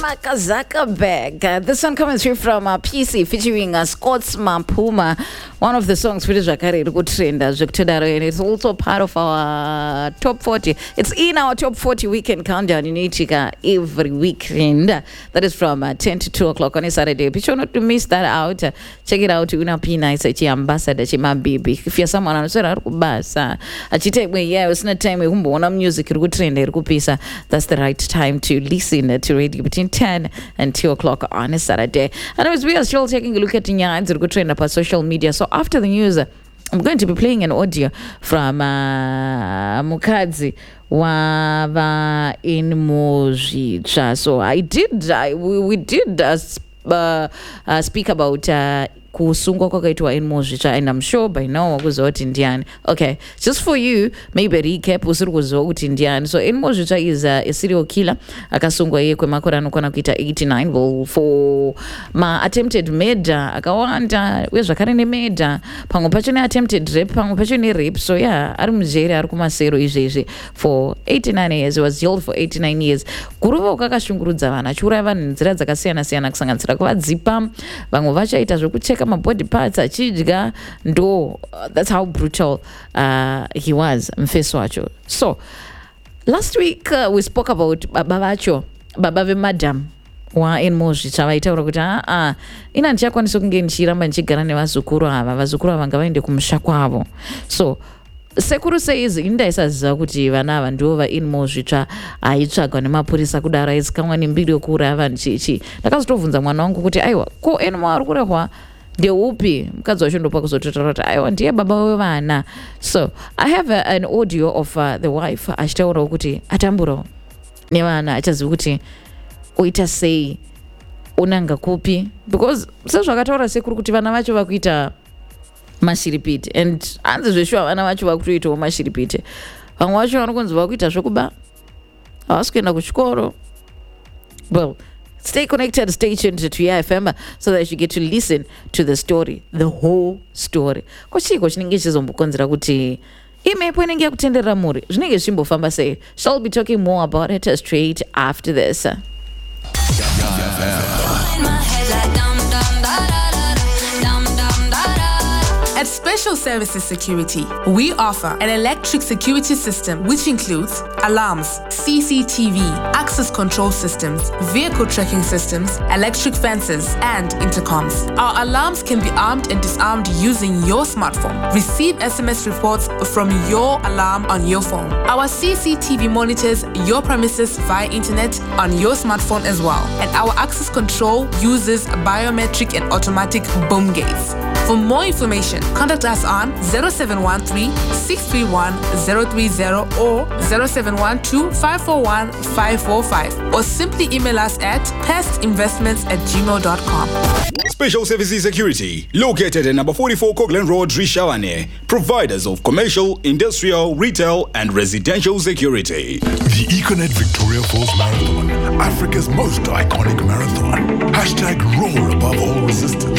Mark Zuckerberg. This one coming through from PC featuring Scots Mampuma. One of the songs which is trend, and it's also part of our top 40. It's in our top 40 weekend countdown in Ichika every weekend. That is from 10 to 2 o'clock on a Saturday. Be sure not to miss that out. Check it out. Una Pina is a ambassador, my baby. If you're someone else, it's not time we music trend. That's the right time to listen to radio between 10 and 2 o'clock on a Saturday. And as we are still taking a look at the trend up on social media. So after the news, I'm going to be playing an audio from Mukadzi Wava in Mojicha. So we did speak about kusungwa kwakaitwa in Mojicha, and I'm sure by now wakuziva kuti ndiani. Okay, just for you, maybe recap usiri kuziva kuti ndiani. So in Mojicha is a serial killer akasungwa iye kwemakore anokwana kuita 89 for attempted murder akawanda uye zvakare nemurder, pamwe pacho attempted rape, pamwe pacho rape. So yeah, ari mujeri ari kumasero izvezvi for 89 years. He was jailed for 89 years. Kuruva kakashungurudza vanhu achiuraya vanhu nenzira dzakasiyana siyana kusanganisira kuvadzipa, vamwe vachaita zvekucheka my body parts achidya ndo. That's how brutal he was mfeso wacho. So last week we spoke about baba vacho, baba vemadam wa in Mojicha vaitaura kuti ina ndichakwanisa kunge ndichiramba ndichigara nevazukuru ava, vazukuru ava ngavaende kumusha kwavo. So sekuru says indaisaziva kuti vana ava ndivo in Mojicha aitsvagwa nemapurisa kudaro aizikamwa nembiri yokuuraya vanhu chichi. Ndakazotobvunza mwana wangu kuti aiwa ko eno maari kurehwa ndeupi? Mukadzi wacho ndopa kuzototaura kuti aiwa ndiye baba wevana. So I have an audio of the wife achitaurawo kuti atamburawo nevana, achaziva kuti oita sei, unanga kupi, because sezvakataura sekuru kuti vana vacho vakuita mashiripiti, and hanzi zveshuwa vana vacho vakutoitawo mashiripiti. Vamwe vacho vanokunzi vakuita zvokuba, havasi kuenda kuchikoro. Well, stay connected, stay tuned to FM so that you get to listen to the story, the whole story. Kochiko chinenge chizombokonzera kuti imhepo inenge yakutenderera muri zvinenge zvichimbofamba sei. Shall be talking more about it straight after this. At Special Services Security, we offer an electric security system which includes alarms, CCTV, access control systems, vehicle tracking systems, electric fences, and intercoms. Our alarms can be armed and disarmed using your smartphone. Receive SMS reports from your alarm on your phone. Our CCTV monitors your premises via internet on your smartphone as well. And our access control uses biometric and automatic boom gates. For more information, contact us on 0713 631 030 or 0712 541 545 or simply email us at pestinvestments@gmail.com. Special Services Security, located at number 44 Coglan Road, Rishawane. Providers of commercial, industrial, retail, and residential security. The Econet Victoria Falls Marathon, Africa's most iconic marathon. #roar above all resistance.